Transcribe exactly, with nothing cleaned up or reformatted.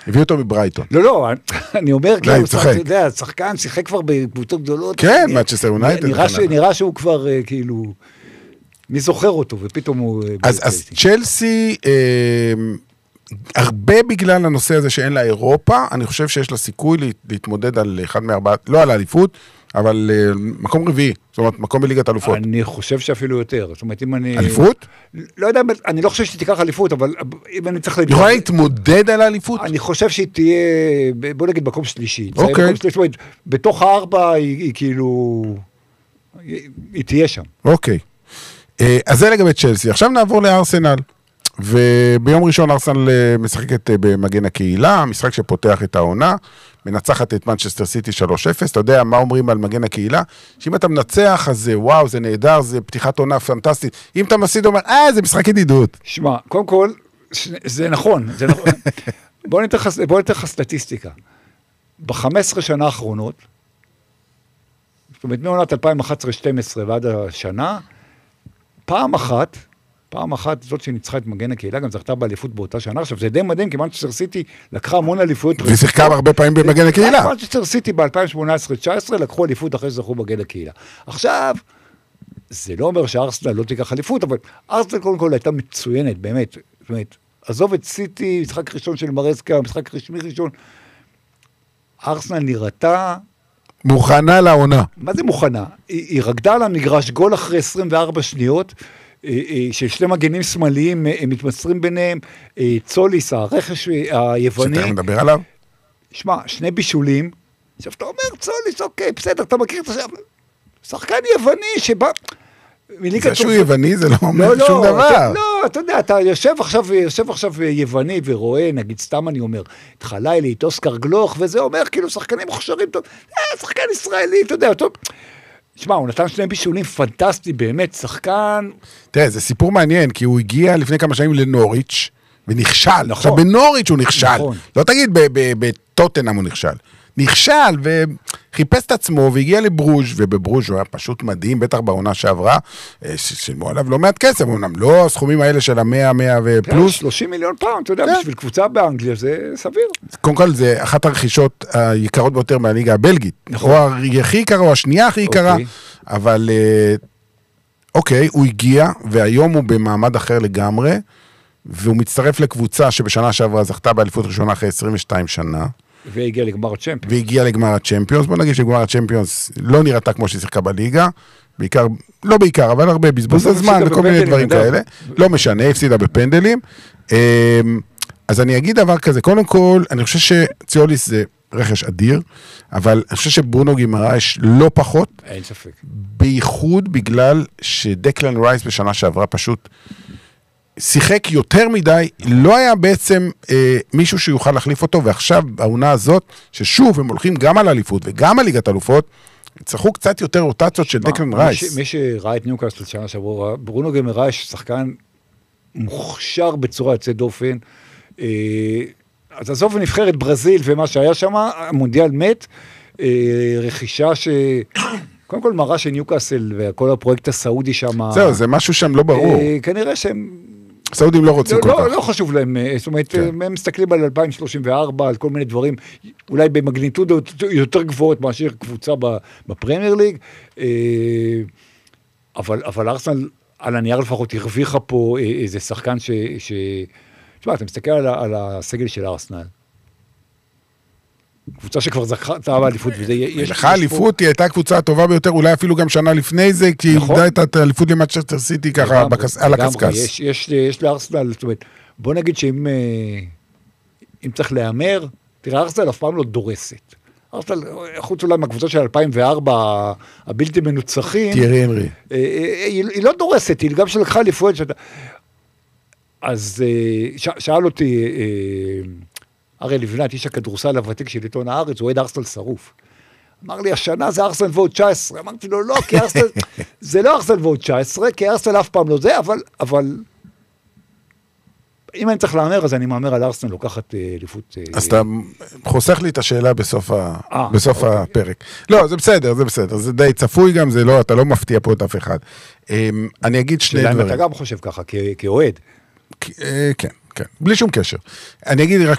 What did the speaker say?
הביא אותו מברייטון. לא, לא, אני אומר, לא, אני צוחק. אתה יודע, השחקן שיחק כבר בקבוצות גדולות. כן, מנצ'סטר יונייטד. נראה שהוא כבר כאילו, מי זוכר אותו, ופתאום הוא... אז צ'לסי, הרבה בגלל הנושא הזה שאין לה אירופה, אני חושב שיש לה סיכוי להתמודד על אחד מארבעה, לא על האליפות, אבל מקום רביעי, זאת אומרת, מקום בליגת אלופות. אני חושב שאפילו יותר. זאת אומרת, אם אני... אליפות? לא יודע, אני לא חושב שתיקח אליפות, אבל אם אני צריך... יכולה להתמודד על האליפות? אני חושב שהיא תהיה, בוא נגיד, מקום שלישי. אוקיי. זאת אומרת, בתוך הארבע היא כאילו... היא תהיה שם. אוקיי. אז זה לגבי צ'לסי. עכשיו נעבור לארסנל. וביום ראשון ארסנל משחקת במגן הקהילה, משחק שפותח את העונה, מנצחת את מנצ'סטר סיטי שלוש אפס, אתה יודע מה אומרים על מגן הקהילה? שאם אתה מנצח, אז וואו, זה נהדר, זה פתיחת עונה פנטסטית. אם אתה מסיד, אומר, אה, זה משחק ידידות. שמע, קודם כל, זה נכון, זה נכון. בוא ניתן לך סטטיסטיקה. ב-חמש עשרה שנה האחרונות, זאת אומרת, מעונת אלפיים ואחת עשרה שתים עשרה ועד השנה, פעם אחת, פעם אחת זאת שניצחה את מגן הקהילה, גם זכתה באליפות באותה שנה. עכשיו, זה די מדהים, כי מנצ'סטר סיטי לקחה המון אליפות. ושיחקה הרבה פעמים במגן הקהילה. מנצ'סטר סיטי ב-אלפיים שמונה עשרה תשע עשרה לקחו אליפות אחרי שזכו במגן הקהילה. עכשיו, זה לא אומר שארסנל לא תיקח אליפות, אבל ארסנל קודם כל הייתה מצוינת, באמת. זאת אומרת, עזוב את סיטי, משחק ראשון של מרסקה, משחק רשמי ראשון. ארסנל נראתה... מוכנה לעונה. מה זה מוכנה? היא, היא רקדה על המגרש גול אחרי עשרים וארבע שניות, של שני מגנים שמאליים מתמסרים ביניהם, צוליס, הרכש היווני. שאתה מדבר עליו? שמע, שני בישולים, עכשיו אתה אומר צוליס, אוקיי, בסדר, אתה מכיר את השם, שחקן יווני שבא... זה שהוא יווני זה לא אומר שום דבר. לא, אתה יודע, אתה יושב עכשיו, יושב עכשיו יווני ורואה, נגיד סתם אני אומר, את חלילי, את אוסקר גלוך, וזה אומר כאילו שחקנים מוכשרים טוב, שחקן ישראלי, אתה יודע, טוב. תשמע, הוא נתן שני בישולים פנטסטי, באמת, שחקן... תראה, זה סיפור מעניין, כי הוא הגיע לפני כמה שנים לנוריץ' ונכשל. נכון. עכשיו, בנוריץ' הוא נכשל. נכון. לא תגיד, בטוטנהאם הוא נכשל. נכשל וחיפש את עצמו והגיע לברוז', ובברוז' הוא היה פשוט מדהים, בטח בעונה שעברה, שילמו עליו לא מעט כסף, אמנם לא הסכומים האלה של המאה, מאה ופלוס. שלושים מיליון פעם, אתה יודע, בשביל קבוצה באנגליה זה סביר. קודם כל, זה אחת הרכישות היקרות ביותר מהליגה הבלגית. או הכי יקרה, או השנייה הכי יקרה, אבל אוקיי, הוא הגיע, והיום הוא במעמד אחר לגמרי, והוא מצטרף לקבוצה שבשנה שעברה זכתה באליפות ראשונה אחרי עשרים ושתיים שנה, והגיע לגמר הצ'מפיונס. והגיע לגמר הצ'מפיונס, בוא נגיד שגמר הצ'מפיונס לא נראתה כמו שהיא שיחקה בליגה, בעיקר, לא בעיקר, אבל הרבה בזבוז הזמן וכל מיני דברים כאלה, לא משנה, הפסידה בפנדלים. אז אני אגיד דבר כזה, קודם כל, אני חושב שציוליס זה רכש אדיר, אבל אני חושב שברונו גימרייש לא פחות, אין ספק. בייחוד בגלל שדקלן רייס בשנה שעברה פשוט שיחק יותר מדי, לא היה בעצם אה, מישהו שיוכל להחליף אותו, ועכשיו העונה הזאת, ששוב הם הולכים גם על אליפות וגם על ליגת אלופות, צריכו קצת יותר רוטציות של דקלן רייס. מי שראה את ניוקאסל שנה שעברה, ברונו גימרייש שחקן מוכשר בצורה יוצאת דופן, אה, אז עזוב נבחרת ברזיל ומה שהיה שם, המונדיאל מת, אה, רכישה ש... קודם כל מראה שניוקאסל וכל הפרויקט הסעודי שם... זהו, זה משהו שם לא ברור. אה, כנראה שהם... סעודים לא רוצים לא, כל לא, כך. לא חשוב להם, זאת אומרת, כן. הם מסתכלים על אלפיים שלושים וארבע, על כל מיני דברים, אולי במגניטודות יותר גבוהות מאשר קבוצה בפרמייר ליג, אבל, אבל ארסנל על הנייר לפחות הרוויחה פה איזה שחקן ש... ש... תשמע, אתה מסתכל על, על הסגל של ארסנל, קבוצה שכבר זכתה באליפות, וזה יש... לך אליפות היא הייתה הקבוצה הטובה ביותר, אולי אפילו גם שנה לפני זה, כי היא ידעה את האליפות למנצ'סטר סיטי ככה על הקסקס. יש לארסנל, זאת אומרת, בוא נגיד שאם צריך להיאמר, תראה, ארסנל אף פעם לא דורסת. ארסנל, חוץ אולי מהקבוצה של אלפיים וארבע, הבלתי מנוצחים, תיארי הנרי. היא לא דורסת, היא גם שלקחה אליפות, אז שאל אותי... הרי לבנת, איש הכדורסל הוותיק של עיתון הארץ, הוא אוהד ארסנל שרוף. אמר לי, השנה זה ארסנל ועוד תשע עשרה. אמרתי לו, לא, כי ארסנל, זה לא ארסנל ועוד תשע עשרה, כי ארסנל אף פעם לא זה, אבל, אבל, אם אני צריך לאמר, אז אני מאמר על ארסנל, לוקחת אליפות. אז אתה חוסך לי את השאלה בסוף, ה... בסוף הפרק. לא, זה בסדר, זה בסדר, זה די צפוי גם, זה לא, אתה לא מפתיע פה את אף אחד. אני אגיד שני דברים. אתה גם חושב ככה, כאוהד. כן. כן, בלי שום קשר. אני אגיד רק